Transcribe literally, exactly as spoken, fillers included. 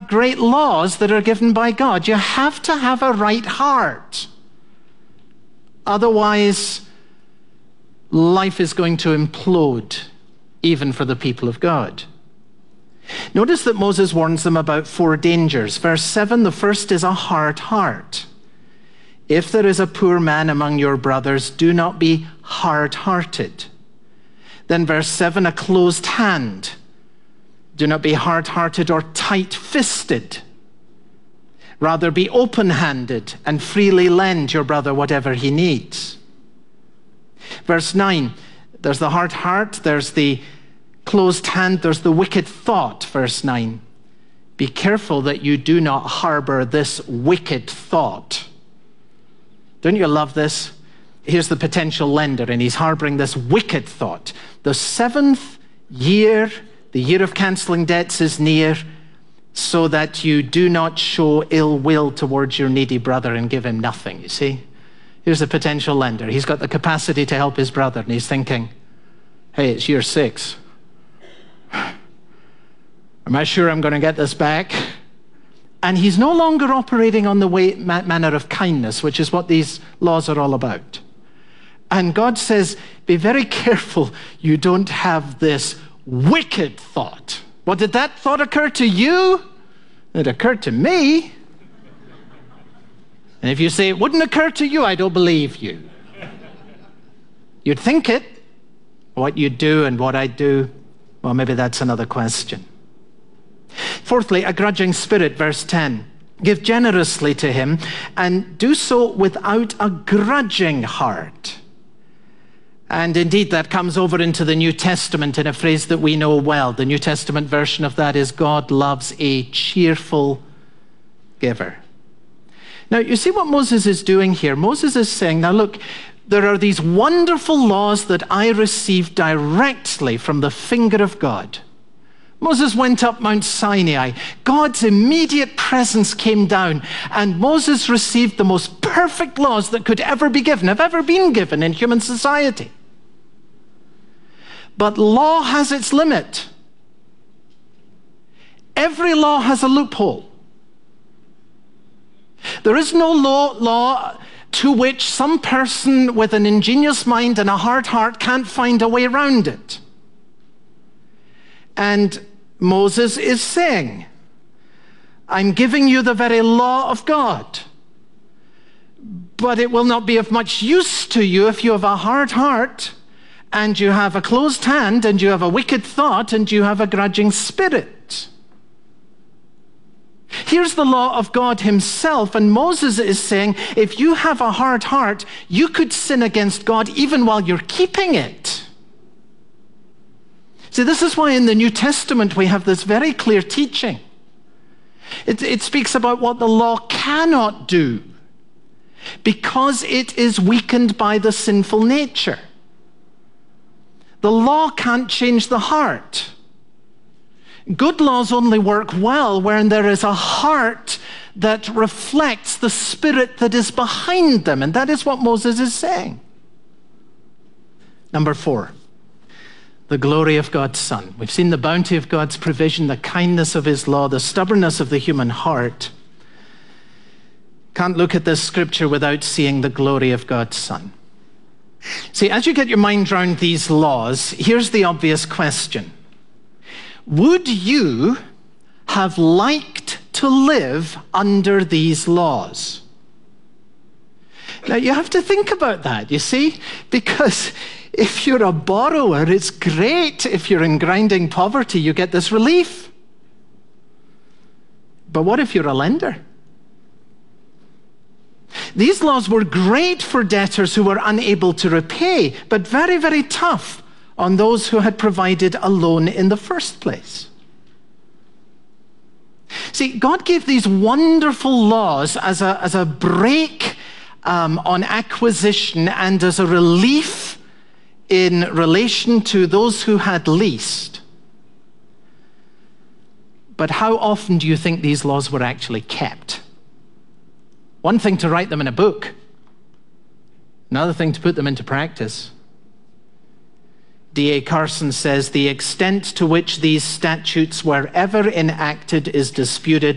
great laws that are given by God. You have to have a right heart. Otherwise, life is going to implode, even for the people of God. Notice that Moses warns them about four dangers. Verse seven, the first is a hard heart. If there is a poor man among your brothers, do not be hard-hearted. Then verse seven, a closed hand. Do not be hard-hearted or tight-fisted. Rather be open-handed and freely lend your brother whatever he needs. Verse nine, there's the hard heart, there's the closed hand, there's the wicked thought. Verse nine, be careful that you do not harbor this wicked thought. Don't you love this? Here's the potential lender, and he's harboring this wicked thought. The seventh year, the year of canceling debts, is near, so that you do not show ill will towards your needy brother and give him nothing, you see? Here's a potential lender. He's got the capacity to help his brother, and he's thinking, hey, it's year six. Am I sure I'm going to get this back? And he's no longer operating on the way, manner of kindness, which is what these laws are all about. And God says, be very careful you don't have this wicked thought. What, did that thought occur to you? It occurred to me. And if you say it wouldn't occur to you, I don't believe you. You'd think it. What you do and what I do, well, maybe that's another question. Fourthly, a grudging spirit, verse ten. Give generously to him and do so without a grudging heart. And indeed, that comes over into the New Testament in a phrase that we know well. The New Testament version of that is, God loves a cheerful giver. Now, you see what Moses is doing here? Moses is saying, now look, there are these wonderful laws that I received directly from the finger of God. Moses went up Mount Sinai. God's immediate presence came down, and Moses received the most perfect laws that could ever be given, have ever been given in human society. But law has its limit. Every law has a loophole. There is no law, law to which some person with an ingenious mind and a hard heart can't find a way around it. And Moses is saying, I'm giving you the very law of God, but it will not be of much use to you if you have a hard heart and you have a closed hand and you have a wicked thought and you have a grudging spirit. Here's the law of God himself, and Moses is saying, if you have a hard heart, you could sin against God even while you're keeping it. See, this is why in the New Testament we have this very clear teaching. It, it speaks about what the law cannot do because it is weakened by the sinful nature. The law can't change the heart. Good laws only work well when there is a heart that reflects the spirit that is behind them, and that is what Moses is saying. Number four. The glory of God's Son. We've seen the bounty of God's provision, the kindness of his law, the stubbornness of the human heart. Can't look at this scripture without seeing the glory of God's Son. See, as you get your mind around these laws, here's the obvious question. Would you have liked to live under these laws? Now, you have to think about that, you see, because if you're a borrower, it's great. If you're in grinding poverty, you get this relief. But what if you're a lender? These laws were great for debtors who were unable to repay, but very, very tough on those who had provided a loan in the first place. See, God gave these wonderful laws as a, as a break um, on acquisition and as a relief in relation to those who had least. But how often do you think these laws were actually kept? One thing to write them in a book, another thing to put them into practice. D A Carson says, the extent to which these statutes were ever enacted is disputed,